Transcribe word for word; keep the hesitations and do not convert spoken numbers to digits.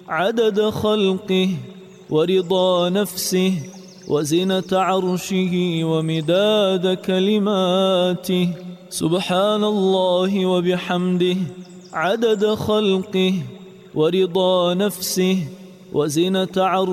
عدد خلقه ورضا نفسه وزنة عرشه ومداد كلماته. سبحان الله وبحمده عدد خلقه ورضا نفسه وزنة عرشه